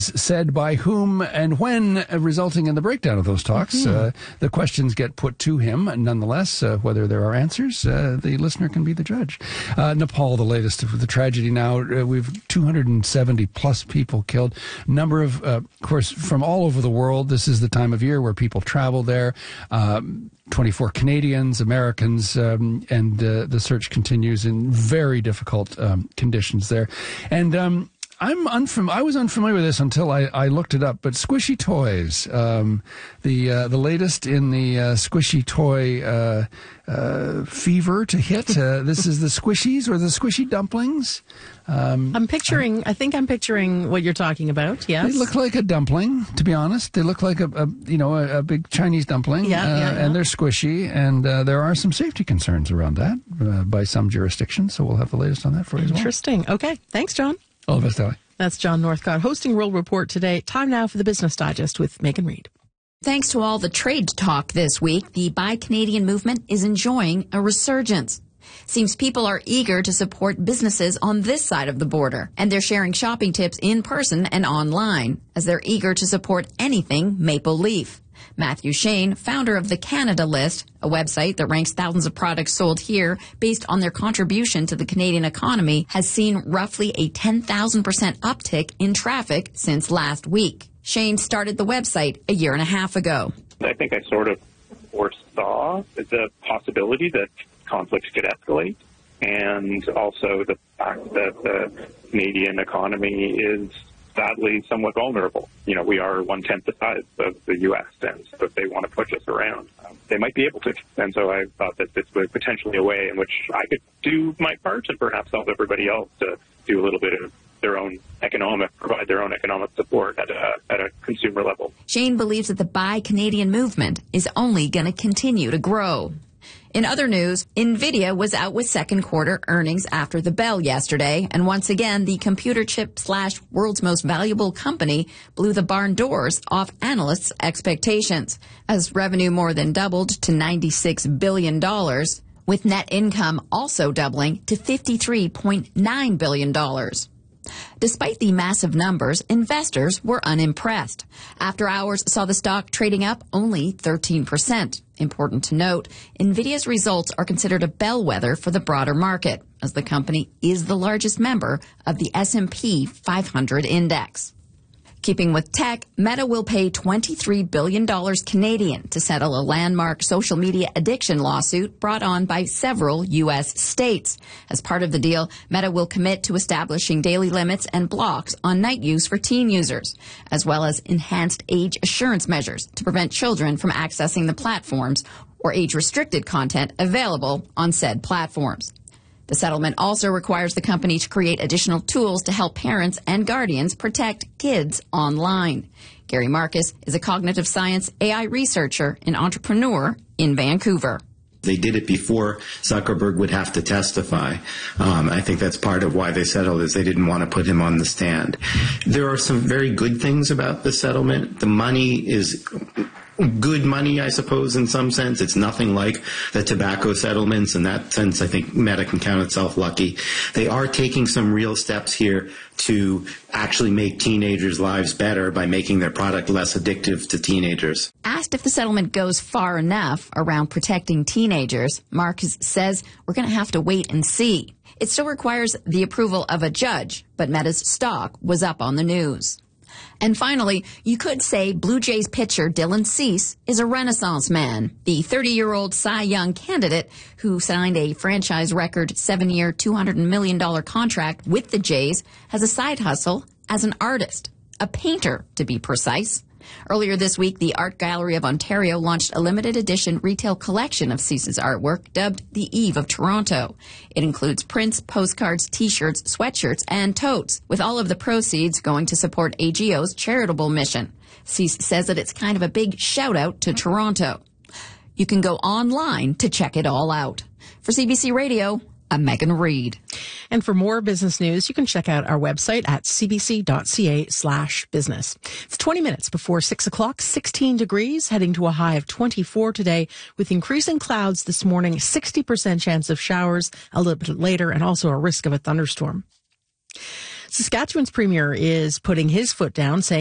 said by whom and when, resulting in the breakdown of those talks. The questions get put to him. Nonetheless, whether there are answers, the listener can be the judge. Nepal, the latest of the tragedy now. We've 270 plus people killed. Number of course, from all over the world. This is the time of year where people travel there. 24 Canadians, Americans, and the search continues in very difficult conditions there. And I was unfamiliar with this until I looked it up, but squishy toys, the latest in the squishy toy fever to hit. This is the squishies or the squishy dumplings. I think I'm picturing what you're talking about. Yes, they look like a dumpling. To be honest, they look like a big Chinese dumpling. Yeah. And they're squishy, and there are some safety concerns around that by some jurisdictions. So we'll have the latest on that for you as well. Interesting. Okay, thanks, John. All the best, Ellie. That's John Northcott hosting World Report today. Time now for the Business Digest with Megan Reid. Thanks to all the trade talk this week, the Buy Canadian movement is enjoying a resurgence. Seems people are eager to support businesses on this side of the border, and they're sharing shopping tips in person and online, as they're eager to support anything Maple Leaf. Matthew Shane, founder of the Canada List, a website that ranks thousands of products sold here based on their contribution to the Canadian economy, has seen roughly a 10,000% uptick in traffic since last week. Shane started the website a year and a half ago. I think I sort of foresaw the possibility that conflicts could escalate, and also the fact that the Canadian economy is sadly somewhat vulnerable. You know, we are 1/10 the size of the U.S., and so if they want to push us around, they might be able to. And so I thought that this was potentially a way in which I could do my part and perhaps help everybody else to do a little bit of their own provide their own economic support at a consumer level. Shane believes that the Buy Canadian movement is only going to continue to grow. In other news, NVIDIA was out with second quarter earnings after the bell yesterday, and once again, the computer chip / world's most valuable company blew the barn doors off analysts' expectations, as revenue more than doubled to $96 billion, with net income also doubling to $53.9 billion. Despite the massive numbers, investors were unimpressed. After hours saw the stock trading up only 13%. Important to note, NVIDIA's results are considered a bellwether for the broader market, as the company is the largest member of the S&P 500 index. Keeping with tech, Meta will pay $23 billion Canadian to settle a landmark social media addiction lawsuit brought on by several U.S. states. As part of the deal, Meta will commit to establishing daily limits and blocks on night use for teen users, as well as enhanced age assurance measures to prevent children from accessing the platforms or age-restricted content available on said platforms. The settlement also requires the company to create additional tools to help parents and guardians protect kids online. Gary Marcus is a cognitive science AI researcher and entrepreneur in Vancouver. They did it before Zuckerberg would have to testify. I think that's part of why they settled, is they didn't want to put him on the stand. There are some very good things about the settlement. The money is good money, I suppose, in some sense. It's nothing like the tobacco settlements. In that sense, I think Meta can count itself lucky. They are taking some real steps here to actually make teenagers' lives better by making their product less addictive to teenagers. Asked if the settlement goes far enough around protecting teenagers, Marcus says we're going to have to wait and see. It still requires the approval of a judge, but Meta's stock was up on the news. And finally, you could say Blue Jays pitcher Dylan Cease is a renaissance man. The 30-year-old Cy Young candidate who signed a franchise record 7-year, $200 million contract with the Jays has a side hustle as an artist, a painter to be precise. Earlier this week, the Art Gallery of Ontario launched a limited edition retail collection of Cease's artwork dubbed The Eve of Toronto. It includes prints, postcards, t-shirts, sweatshirts, and totes, with all of the proceeds going to support AGO's charitable mission. Cease says that it's kind of a big shout-out to Toronto. You can go online to check it all out. For CBC Radio, I'm Megan Reid. And for more business news, you can check out our website at cbc.ca/business. It's 20 minutes before 6 o'clock, 16 degrees, heading to a high of 24 today, with increasing clouds this morning, 60% chance of showers a little bit later, and also a risk of a thunderstorm. Saskatchewan's premier is putting his foot down, saying